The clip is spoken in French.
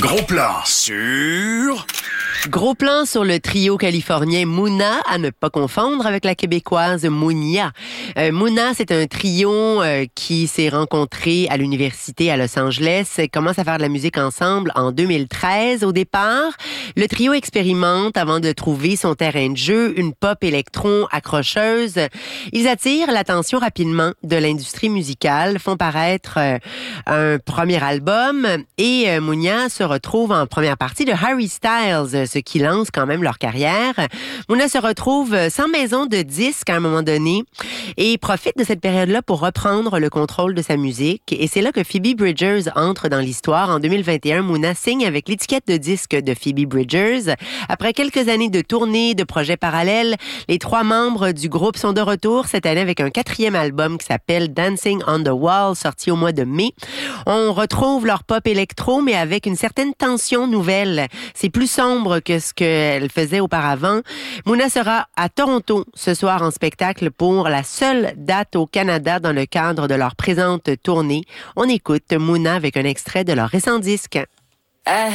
Gros plan sur... Gros plan sur le trio californien Muna, à ne pas confondre avec la québécoise Mounia. Muna, c'est un trio qui s'est rencontré à l'université à Los Angeles, commence à faire de la musique ensemble en 2013 au départ. Le trio expérimente avant de trouver son terrain de jeu, une pop électron accrocheuse. Ils attirent l'attention rapidement de l'industrie musicale, font paraître un premier album et Mounia se retrouve en première partie de Harry Styles, ce qui lance quand même leur carrière. Muna se retrouve sans maison de disques à un moment donné et profite de cette période-là pour reprendre le contrôle de sa musique. Et c'est là que Phoebe Bridgers entre dans l'histoire. En 2021, Muna signe avec l'étiquette de disque de Phoebe Bridgers. Après quelques années de tournées, de projets parallèles, les trois membres du groupe sont de retour cette année avec un 4e album qui s'appelle Dancing on the Wall, sorti au mois de mai. On retrouve leur pop électro, mais avec une certaine tension nouvelle. C'est plus sombre que ce qu'elle faisait auparavant. Muna sera à Toronto ce soir en spectacle pour la seule date au Canada dans le cadre de leur présente tournée. On écoute Muna avec un extrait de leur récent disque.